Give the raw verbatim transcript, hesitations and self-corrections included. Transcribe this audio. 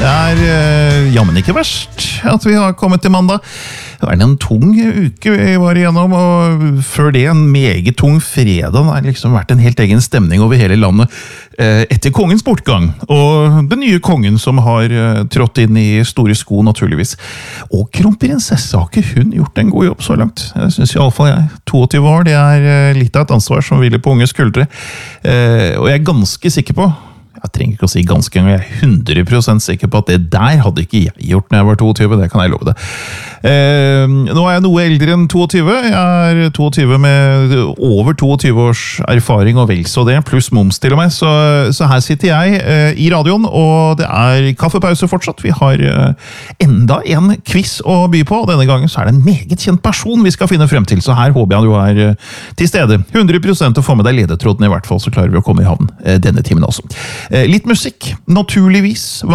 Det er uh, jammen ikke verst at vi har kommet til mandag. Det var en tung uke vi var igjennom, og før det en meget tung fredag. Det har liksom vært en helt egen stemning over hele landet uh, etter kongens bortgang. Og den nye kongen som har uh, trådt inn i store sko, naturligvis. Og kronprinsesse har ikke hun gjort en god jobb så langt. Jeg synes i alle fall jeg. toogtyve år, det er uh, litt av et ansvar som hviler på unge skuldre. Uh, og jeg er ganske sikker på, jeg trenger ikke å si ganske gang, jeg er hundre prosent sikker på at det der hadde ikke jeg gjort når jeg var toogtyve, det kan jeg love det. Eh, nå er jeg noe eldre enn toogtyve, jeg er toogtyve med over toogtyve års erfaring og vel så det, pluss moms til og med, så, så her sitter jeg eh, i radioen, og det er kaffepause fortsatt. Vi har eh, enda en quiz å by på, og denne gangen så er det en meget kjent person vi skal finne frem til, så her håper jeg du er eh, til stede. hundre prosent å få med deg ledetråden i hvert fall, så klarer vi å komme i havn eh, denne timen også. Litt musikk, naturligvis.